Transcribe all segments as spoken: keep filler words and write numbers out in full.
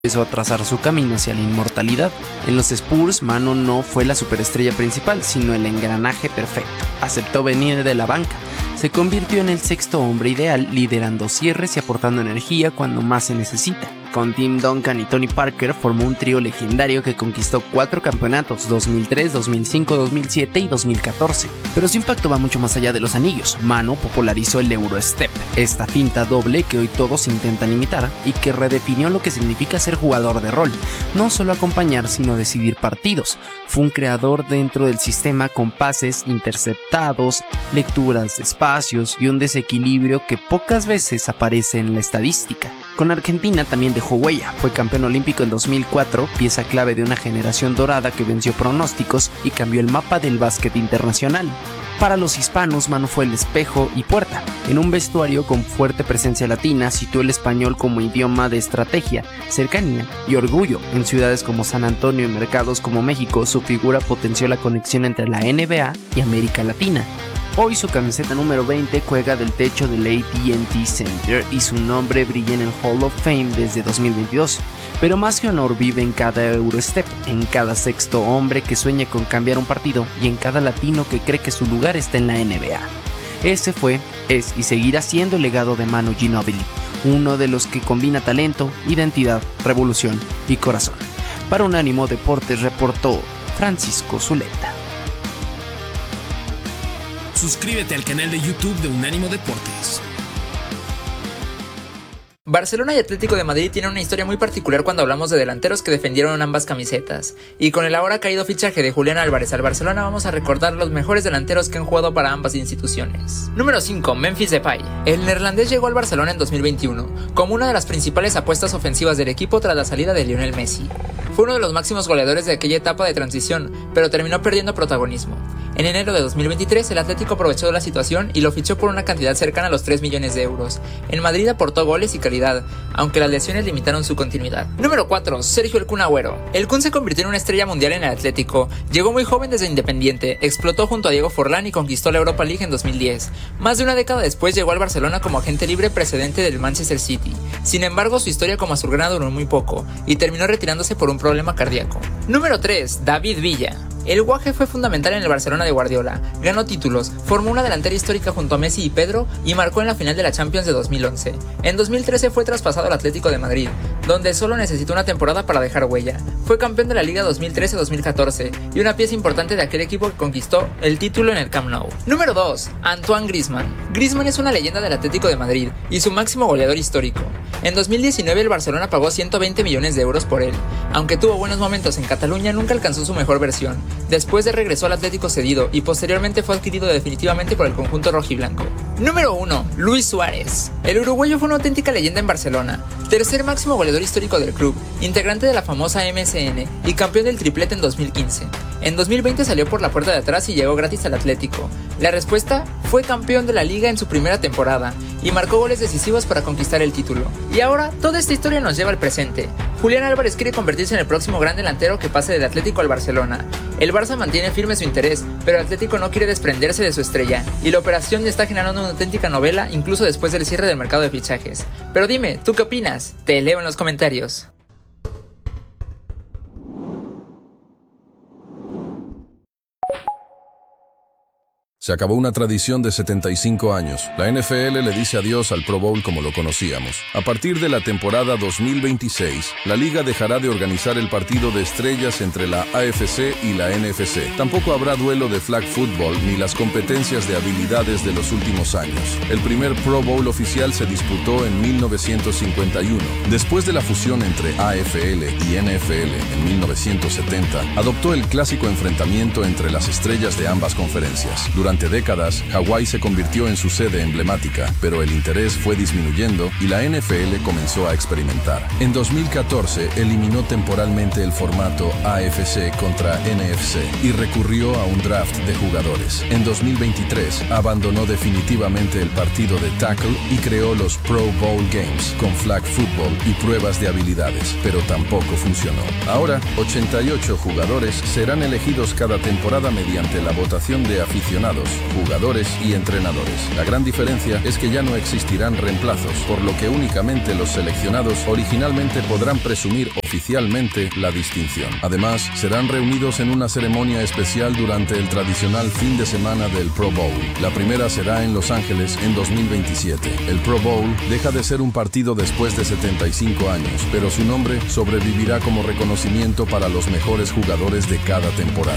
empezó a trazar su camino hacia la inmortalidad. En los Spurs, Manu no fue la superestrella principal, sino el engranaje perfecto. Aceptó venir de la banca. Se convirtió en el sexto hombre ideal, liderando cierres y aportando energía cuando más se necesita. Con Tim Duncan y Tony Parker formó un trío legendario que conquistó cuatro campeonatos, dos mil tres, dos mil cinco, dos mil siete y dos mil catorce. Pero su impacto va mucho más allá de los anillos. Manu popularizó el Eurostep, esta finta doble que hoy todos intentan imitar y que redefinió lo que significa ser jugador de rol. No solo acompañar, sino decidir partidos. Fue un creador dentro del sistema con pases interceptados, lecturas de espacios y un desequilibrio que pocas veces aparece en la estadística. Con Argentina también dejó huella, fue campeón olímpico en dos mil cuatro, pieza clave de una generación dorada que venció pronósticos y cambió el mapa del básquet internacional. Para los hispanos, Manu fue el espejo y puerta. En un vestuario con fuerte presencia latina, situó el español como idioma de estrategia, cercanía y orgullo. En ciudades como San Antonio y mercados como México, su figura potenció la conexión entre la N B A y América Latina. Hoy su camiseta número veinte cuelga del techo del A T and T Center y su nombre brilla en el Hall of Fame desde dos mil veintidós. Pero más que honor vive en cada Eurostep, en cada sexto hombre que sueña con cambiar un partido y en cada latino que cree que su lugar está en la N B A. Ese fue, es y seguirá siendo el legado de Manu Ginóbili, uno de los que combina talento, identidad, revolución y corazón. Para Unánimo Deportes reportó Francisco Zuleta. Suscríbete al canal de YouTube de Unánimo Deportes. Barcelona y Atlético de Madrid tienen una historia muy particular cuando hablamos de delanteros que defendieron ambas camisetas. Y con el ahora caído fichaje de Julián Álvarez al Barcelona vamos a recordar los mejores delanteros que han jugado para ambas instituciones. Número cinco. Memphis Depay. El neerlandés llegó al Barcelona en dos mil veintiuno como una de las principales apuestas ofensivas del equipo tras la salida de Lionel Messi. Fue uno de los máximos goleadores de aquella etapa de transición, pero terminó perdiendo protagonismo. En enero de dos mil veintitrés, el Atlético aprovechó la situación y lo fichó por una cantidad cercana a los tres millones de euros. En Madrid aportó goles y calidad, aunque las lesiones limitaron su continuidad. Número cuatro. Sergio El Kun Agüero. El Kun se convirtió en una estrella mundial en el Atlético. Llegó muy joven desde Independiente, explotó junto a Diego Forlán y conquistó la Europa League en dos mil diez. Más de una década después llegó al Barcelona como agente libre precedente del Manchester City. Sin embargo, su historia como azulgrana duró muy poco y terminó retirándose por un problema cardíaco. Número tres. David Villa. El Guaje fue fundamental en el Barcelona de Guardiola, ganó títulos, formó una delantera histórica junto a Messi y Pedro y marcó en la final de la Champions de dos mil once. En dos mil trece fue traspasado al Atlético de Madrid, donde solo necesitó una temporada para dejar huella. Fue campeón de la Liga dos mil trece dos mil catorce y una pieza importante de aquel equipo que conquistó el título en el Camp Nou. Número dos. Antoine Griezmann. Griezmann es una leyenda del Atlético de Madrid y su máximo goleador histórico. En dos mil diecinueve el Barcelona pagó ciento veinte millones de euros por él. Aunque tuvo buenos momentos en Cataluña, nunca alcanzó su mejor versión. Después de regresó al Atlético cedido y posteriormente fue adquirido definitivamente por el conjunto rojiblanco. Número uno. Luis Suárez. El uruguayo fue una auténtica leyenda en Barcelona, tercer máximo goleador histórico del club, integrante de la famosa M S N y campeón del triplete en dos mil quince. En dos mil veinte salió por la puerta de atrás y llegó gratis al Atlético. La respuesta fue campeón de la liga en su primera temporada y marcó goles decisivos para conquistar el título. Y ahora, toda esta historia nos lleva al presente. Julián Álvarez quiere convertirse en el próximo gran delantero que pase del Atlético al Barcelona. El Barça mantiene firme su interés, pero el Atlético no quiere desprenderse de su estrella, y la operación está generando una auténtica novela incluso después del cierre del mercado de fichajes. Pero dime, ¿tú qué opinas? Te leo en los comentarios. Se acabó una tradición de setenta y cinco años. La N F L le dice adiós al Pro Bowl como lo conocíamos. A partir de la temporada dos mil veintiséis, la liga dejará de organizar el partido de estrellas entre la A F C y la N F C. Tampoco habrá duelo de flag football ni las competencias de habilidades de los últimos años. El primer Pro Bowl oficial se disputó en mil novecientos cincuenta y uno. Después de la fusión entre A F L y N F L en mil novecientos setenta, adoptó el clásico enfrentamiento entre las estrellas de ambas conferencias. Durante Durante décadas, Hawái se convirtió en su sede emblemática, pero el interés fue disminuyendo y la N F L comenzó a experimentar. En dos mil catorce, eliminó temporalmente el formato A F C contra N F C y recurrió a un draft de jugadores. En dos mil veintitrés, abandonó definitivamente el partido de tackle y creó los Pro Bowl Games con flag football y pruebas de habilidades, pero tampoco funcionó. Ahora, ochenta y ocho jugadores serán elegidos cada temporada mediante la votación de aficionados aficionados, jugadores y entrenadores. La gran diferencia es que ya no existirán reemplazos, por lo que únicamente los seleccionados originalmente podrán presumir oficialmente la distinción. Además, serán reunidos en una ceremonia especial durante el tradicional fin de semana del Pro Bowl. La primera será en Los Ángeles en dos mil veintisiete. El Pro Bowl deja de ser un partido después de setenta y cinco años, pero su nombre sobrevivirá como reconocimiento para los mejores jugadores de cada temporada.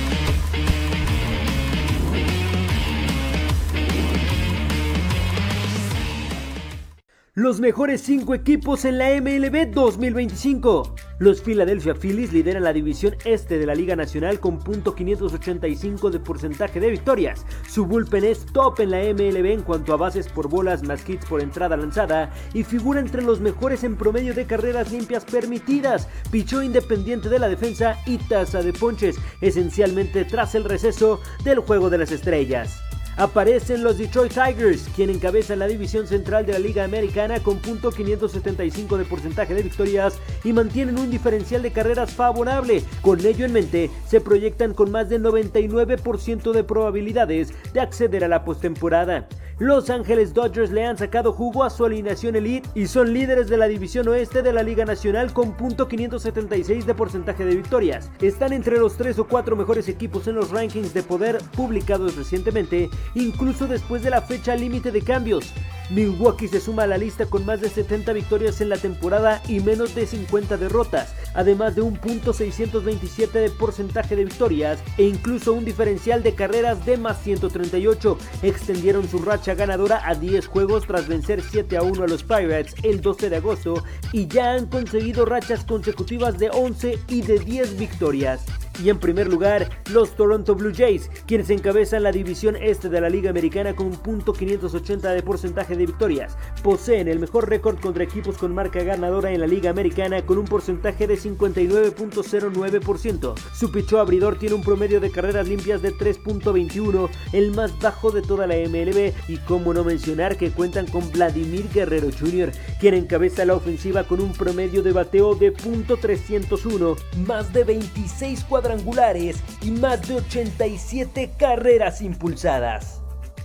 Los mejores cinco equipos en la M L B dos mil veinticinco. Los Philadelphia Phillies lideran la división este de la Liga Nacional con punto quinientos ochenta y cinco de porcentaje de victorias. Su bullpen es top en la M L B en cuanto a bases por bolas más hits por entrada lanzada y figura entre los mejores en promedio de carreras limpias permitidas, pichó independiente de la defensa y tasa de ponches, esencialmente tras el receso del Juego de las Estrellas. Aparecen los Detroit Tigers, quien encabeza la división central de la Liga Americana con punto quinientos setenta y cinco de porcentaje de victorias y mantienen un diferencial de carreras favorable. Con ello en mente, se proyectan con más del noventa y nueve por ciento de probabilidades de acceder a la postemporada. Los Ángeles Dodgers le han sacado jugo a su alineación elite y son líderes de la división oeste de la Liga Nacional con punto quinientos setenta y seis de porcentaje de victorias. Están entre los tres o cuatro mejores equipos en los rankings de poder publicados recientemente, incluso después de la fecha límite de cambios. Milwaukee se suma a la lista con más de setenta victorias en la temporada y menos de cincuenta derrotas, además de un punto seiscientos veintisiete de porcentaje de victorias e incluso un diferencial de carreras de más ciento treinta y ocho. Extendieron su racha ganadora a diez juegos tras vencer siete a uno a los Pirates el doce de agosto y ya han conseguido rachas consecutivas de once y de diez victorias. Y en primer lugar, los Toronto Blue Jays, quienes encabezan la división este de la Liga Americana con un punto quinientos ochenta de porcentaje de victorias. Poseen el mejor récord contra equipos con marca ganadora en la Liga Americana con un porcentaje de cincuenta y nueve punto cero nueve por ciento. Su pichó abridor tiene un promedio de carreras limpias de tres punto veintiuno, el más bajo de toda la M L B, y cómo no mencionar que cuentan con Vladimir Guerrero junior, quien encabeza la ofensiva con un promedio de bateo de punto trescientos uno, más de veintiséis cuadrangulares y más de ochenta y siete carreras impulsadas.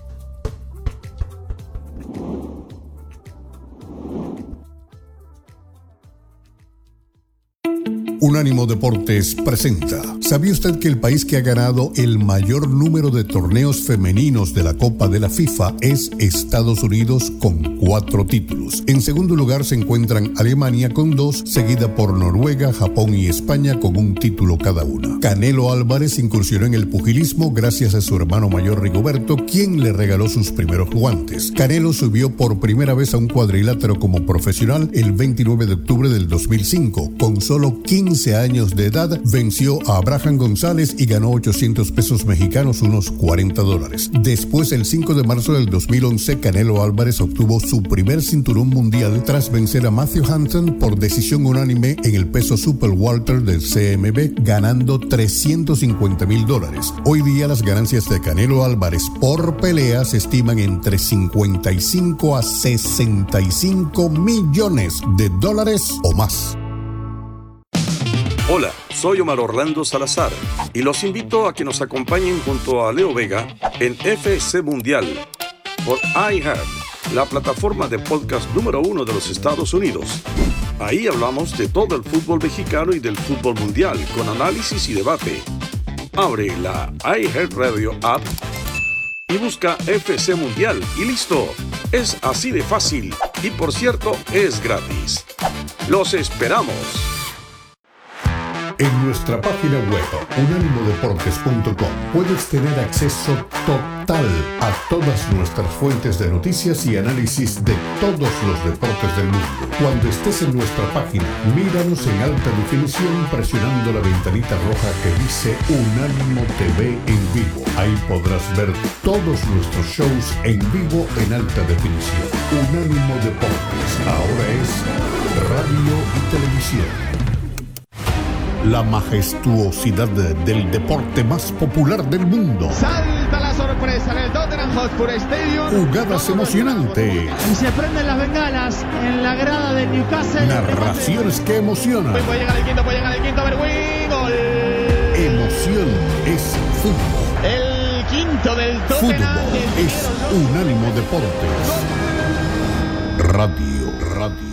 Unánimo Deportes presenta. ¿Sabía usted que el país que ha ganado el mayor número de torneos femeninos de la Copa de la FIFA es Estados Unidos con cuatro títulos? En segundo lugar se encuentran Alemania con dos, seguida por Noruega, Japón y España con un título cada una. Canelo Álvarez incursionó en el pugilismo gracias a su hermano mayor Rigoberto, quien le regaló sus primeros guantes. Canelo subió por primera vez a un cuadrilátero como profesional el veintinueve de octubre del dos mil cinco. Con solo quince años de edad, venció a Abraham González y ganó ochocientos pesos mexicanos, unos cuarenta dólares. Después, el cinco de marzo del dos mil once, Canelo Álvarez obtuvo su primer cinturón mundial tras vencer a Matthew Hunton por decisión unánime en el peso super welter del C M B, ganando trescientos cincuenta mil dólares. Hoy día las ganancias de Canelo Álvarez por pelea se estiman entre cincuenta y cinco a sesenta y cinco millones de dólares o más. Hola, soy Omar Orlando Salazar y los invito a que nos acompañen junto a Leo Vega en F C Mundial por iHeart, la plataforma de podcast número uno de los Estados Unidos. Ahí hablamos de todo el fútbol mexicano y del fútbol mundial con análisis y debate. Abre la iHeart Radio app y busca F C Mundial y listo. Es así de fácil y, por cierto, es gratis. ¡Los esperamos! En nuestra página web, unánimo deportes punto com, puedes tener acceso total a todas nuestras fuentes de noticias y análisis de todos los deportes del mundo. Cuando estés en nuestra página, míranos en alta definición presionando la ventanita roja que dice Unánimo T V en vivo. Ahí podrás ver todos nuestros shows en vivo en alta definición. Unánimo Deportes, ahora es radio y televisión. La majestuosidad del deporte más popular del mundo. Salta la sorpresa en el Tottenham Hotspur Stadium. Jugadas emocionantes. Y se prenden las bengalas en la grada de Newcastle. Narraciones que emocionan. Puede llegar el quinto, puede llegar el quinto, Berwin, gol. Emoción es fútbol. El quinto del tope. Fútbol es Unánimo Deportes. Radio, radio.